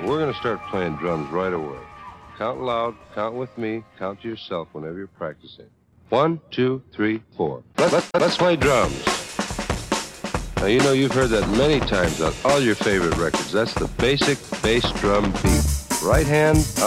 We're going to start playing drums right away. Count loud, count with me, count to yourself whenever you're practicing. 1, 2, 3, 4. Let's play drums. Now, you know you've heard that many times on all your favorite records. That's the basic bass drum beat. Right hand